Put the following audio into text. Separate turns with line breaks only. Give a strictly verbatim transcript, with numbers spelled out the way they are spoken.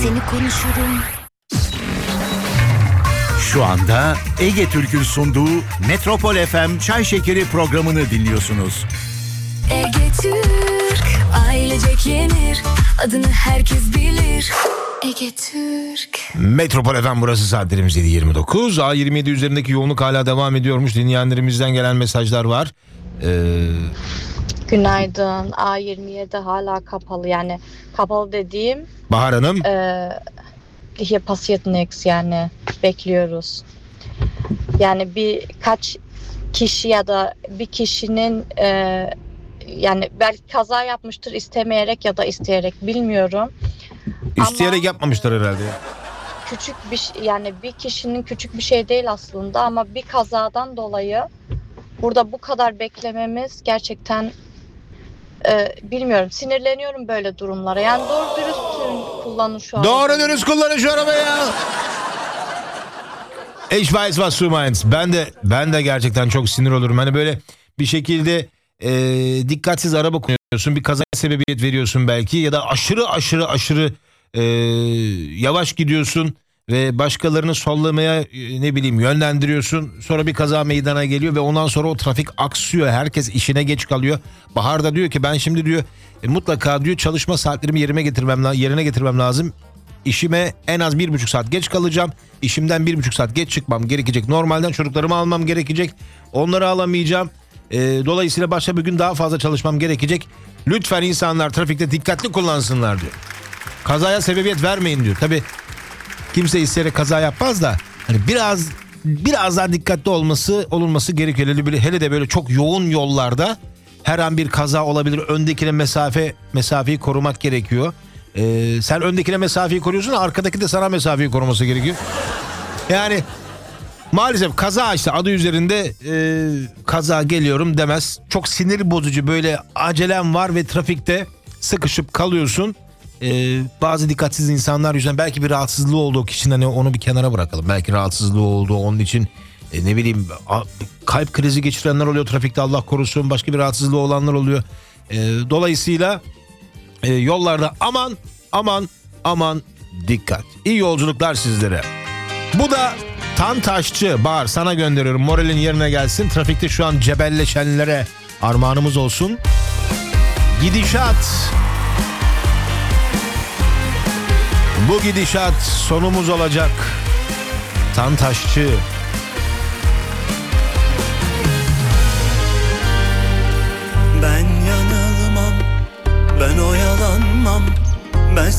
seni konuşurum.
Şu anda Ege Türk'ün sunduğu Metropol F M Çay Şekeri programını dinliyorsunuz.
Ege Türk, ailecek yenir, adını herkes bilir. Ege Türk.
Metropol F M, burası, saatlerimiz yedi yirmi dokuz. A yirmi yedi üzerindeki yoğunluk hala devam ediyormuş. Dinleyenlerimizden gelen mesajlar var. Ee...
Günaydın. A yirmi yedi hala kapalı, yani kapalı dediğim
Bahar Hanım.
E, hier passiert nichts, yani bekliyoruz. Yani birkaç kişi ya da bir kişinin e, yani belki kaza yapmıştır istemeyerek ya da isteyerek, bilmiyorum.
İsteyerek
ama
yapmamıştır herhalde.
küçük bir şey, yani bir kişinin küçük bir şey değil aslında, ama bir kazadan dolayı burada bu kadar beklememiz gerçekten e, bilmiyorum, sinirleniyorum böyle durumlara. Yani doğru dürüst kullanın şu arabayı.
Doğru dürüst kullanın şu arabayı ya. Ich weiß was du meinst. Ben de ben de gerçekten çok sinir olurum. Hani böyle bir şekilde e, dikkatsiz araba kullanıyorsun, bir kaza sebebiyet veriyorsun belki, ya da aşırı aşırı aşırı e, yavaş gidiyorsun ve başkalarını sollamaya e, ne bileyim yönlendiriyorsun. Sonra bir kaza meydana geliyor ve ondan sonra o trafik aksıyor. Herkes işine geç kalıyor. Bahar da diyor ki ben şimdi diyor e, mutlaka diyor çalışma saatlerimi yerime getirmem yerine getirmem lazım. İşime en az bir buçuk saat geç kalacağım. İşimden bir buçuk saat geç çıkmam gerekecek. Normalden çocuklarımı almam gerekecek. Onları alamayacağım. E, dolayısıyla başka bir gün daha fazla çalışmam gerekecek. Lütfen insanlar trafikte dikkatli kullansınlar diyor. Kazaya sebebiyet vermeyin diyor. Tabii kimse isteyerek kaza yapmaz da hani biraz biraz daha dikkatli olması olunması gerekiyor. Hele, hele de böyle çok yoğun yollarda her an bir kaza olabilir. Öndekine mesafe mesafeyi korumak gerekiyor. Ee, sen öndekine mesafeyi koruyorsun, arkadaki de sana mesafeyi koruması gerekiyor. Yani maalesef kaza işte adı üzerinde e, kaza geliyorum demez. Çok sinir bozucu, böyle acelem var ve trafikte sıkışıp kalıyorsun. Ee, bazı dikkatsiz insanlar yüzünden belki bir rahatsızlığı oldu o kişinin, hani onu bir kenara bırakalım. Belki rahatsızlığı oldu onun için e, ne bileyim a, kalp krizi geçirenler oluyor trafikte, Allah korusun, başka bir rahatsızlığı olanlar oluyor. E, dolayısıyla e, yollarda aman aman aman dikkat. İyi yolculuklar sizlere. Bu da Tantaşçı Bahar, sana gönderiyorum, moralin yerine gelsin. Trafikte şu an cebelleşenlere armağanımız olsun. Gidişat, bu gidişat sonumuz olacak. Tantaşçı.
Ben yanılmam, ben oyalanmam, ben